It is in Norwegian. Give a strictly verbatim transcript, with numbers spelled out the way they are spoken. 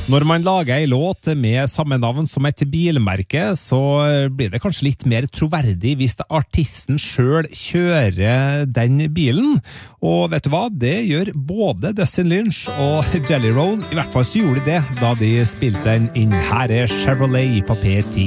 Når man lager en låt med samme navn som et bilmerke, så blir det kanskje litt mer troverdig hvis artisten selv kjører den bilen. Og vet du hva? Det gjør både Dustin Lynch og Jelly Roll. I hvert fall så gjorde de det da de spilte den inn. Her er Chevrolet på P ti.